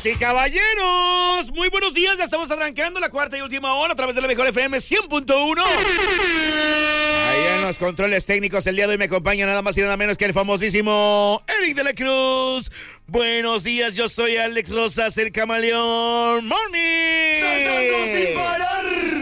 y caballeros, muy buenos días. Ya estamos arrancando la cuarta y última hora a través de la mejor FM 100.1. Ahí en los controles técnicos el día de hoy me acompaña nada más y nada menos que el famosísimo Eric de la Cruz. Buenos días, yo soy Alex Rosas, el camaleón. ¡Morning! ¡Saltando sin parar!